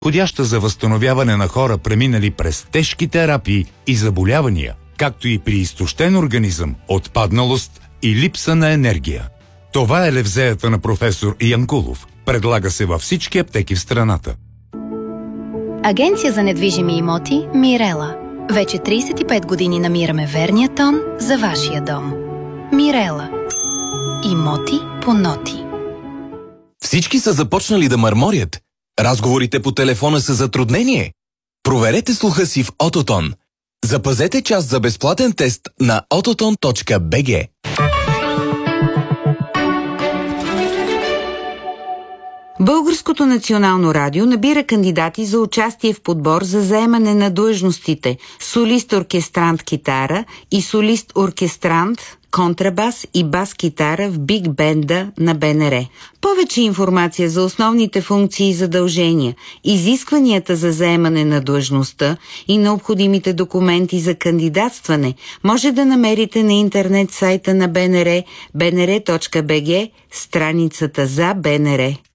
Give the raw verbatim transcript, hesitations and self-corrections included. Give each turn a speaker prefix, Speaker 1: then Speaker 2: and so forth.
Speaker 1: подходяща за възстановяване на хора, преминали през тежки терапии и заболявания, както и при изтощен организъм, отпадналост и липса на енергия. Това е левзеята на професор Янкулов. Предлага се във всички аптеки в страната.
Speaker 2: Агенция за недвижими имоти Мирела. Вече трийсет и пет години намираме верния тон за вашия дом. Мирела. Имоти по ноти.
Speaker 3: Всички са започнали да мърморят. Разговорите по телефона са затруднение. Проверете слуха си в Ототон. Запазете час за безплатен тест на ототон точка би джи.
Speaker 4: Българското национално радио набира кандидати за участие в подбор за заемане на длъжностите солист-оркестрант китара и солист-оркестрант контрабас и бас-китара в биг бенда на БНР. Повече информация за основните функции и задължения, изискванията за заемане на длъжността и необходимите документи за кандидатстване може да намерите на интернет сайта на БНР, бнр точка би джи, страницата за БНР.